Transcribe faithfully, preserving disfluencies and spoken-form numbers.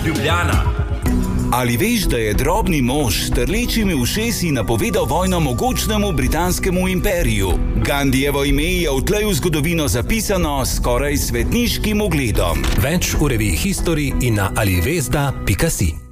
Ljubljana. Ali veš, da je drobni mož s trlečimi ušesi napovedal vojno mogočnemu britanskemu imperiju? Gandijevo ime je odtlej v zgodovino zapisano skoraj svetniškim ugledom. Več v reviji History in na alivesda pika si.